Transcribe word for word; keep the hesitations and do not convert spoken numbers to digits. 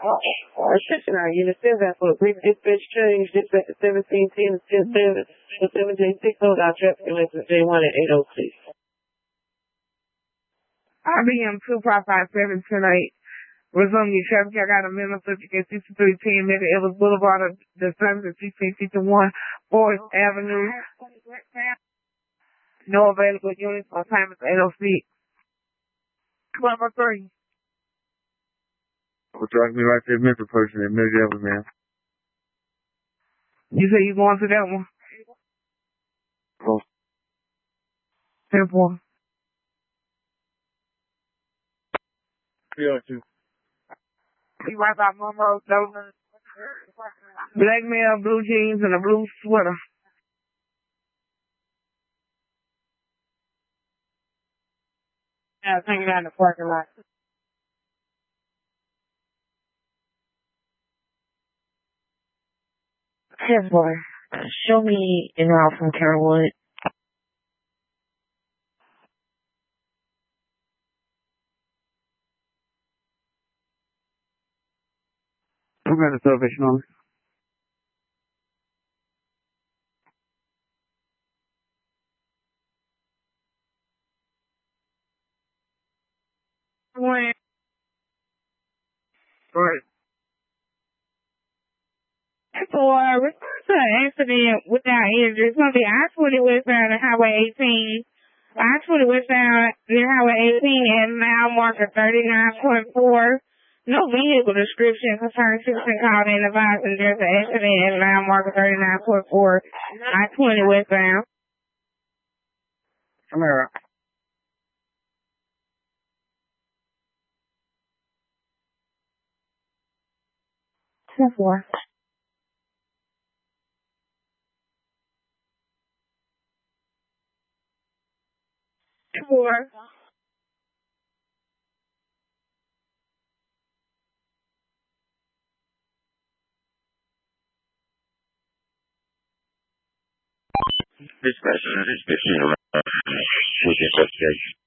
Attention, our unit seven for brief dispatch change, dispatch to seventeen ten to ten seven to seven J six, hold out traffic license J one at eight oh six. I B M two five five seven tonight. Resume your traffic. I got a minimum subject at sixty-three ten Mega Evans Boulevard, the service at sixteen fifty-one Forest Avenue. No available units on time is eight oh six. Number three. Will drive me right to the mental person at Mega Evans, man. You say you going to that one? Oh. ten four. three oh two. You right by Monroe, black male, blue jeans, and a blue sweater. Yeah, I think you got in the parking lot. ten four. Show me en route from Carrollwood. We're going to Salvation Army. Right. For return to an accident without injury, it's going to be I twenty westbound and Highway eighteen. I twenty westbound near Highway eighteen and mile marker thirty-nine point four. No vehicle description concerning citizen called in advising there's an accident at mile marker thirty-nine point four. I twenty westbound. Camara. ten four. Four. This person is fifteen around with investigation.